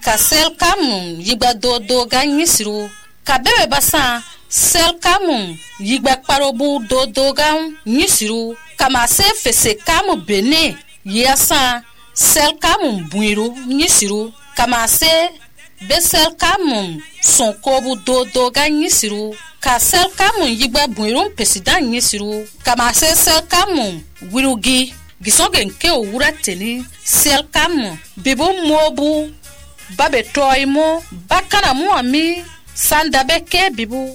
ka sel kamun yigba do ganyisiru ka bebe basa sel kamun yigba parobu do ganyisiru kama se fese kamu bene yasa sel kamun buiru nyisiru kama se besel kamun sonkobu do ganyisiru ka sel kamun yigba buiru president nyisiru kama se sel kamun wirugi gisonge nke owura teni sel kamun bibu mobu babe toimo bakana muami sandabe ke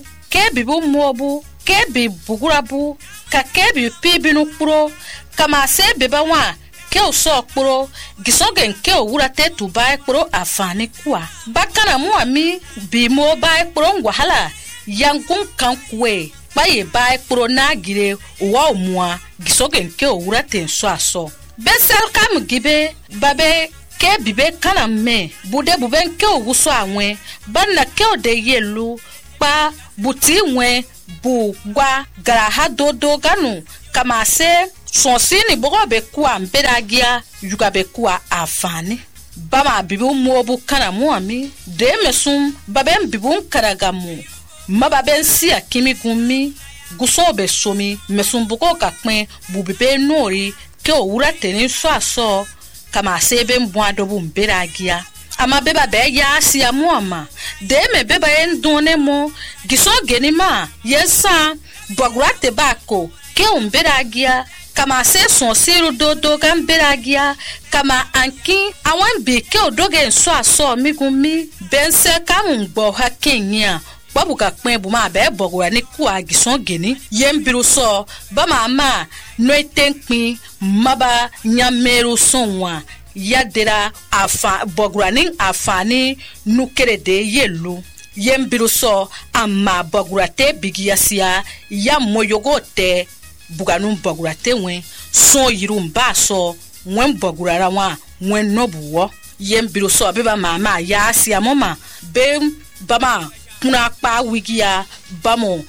bibu mobu ke bi bugurabu ka ke bi pibinu kuro kama se beba wa ke oso kuro gisonge nke owura te tuba kuro afani kwa bakana muami bi mo ba kuro ngwahala yangun kan kwe baye ba kuro na gire wa omua gisonge nke owura te so aso besel kam gibe babe ke bibe kana me bude buben ke oguso anwe banna ke ode yelu pa buti nwe bu gwa garaha do ganu kama se sonsini bogo be kwa mberagia yuga be kwa afani bama bibu mobu kana muami de mesum babem bibu karagamu mababen sia kimi gumi guso be somi mesum bugo kakpen bubibe nori ke owura teni so aso kama sebe mbwado bumberagia ama beba be ya sia muama de me beba endone mo gisogeni ma yesa bogurate bako ke umberagia kama se son siru do gamberagia kama anki awan be ke odoge so aso migumi bense kamungbo hakenya babuka kwen buma be bogura ni ku agisongeni yembiru so bama ma noitenpin maba nyameru sonwa yadera afa boguraning afani nukerede yelu yembiru so amma bogurate bigiasia ya moyogote buganu bogurate wen so yirumba so wen bogurara wa wen nobuwo yembiru so beba mama ya asia mama be bama kuna pa wigia bamo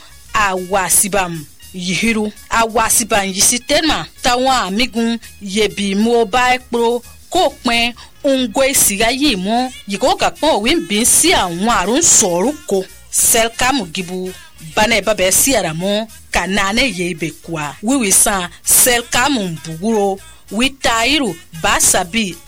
awasibam yihiru awasiban yisitema tawa migun yebi mo ba pro ko pen ungwe siga yimo yiko ka pon wi bin si àwọn arun soruko selkamu gibu bane babe si aramo kanane yebe kwa wiwi san selkamu buguro witairu basabi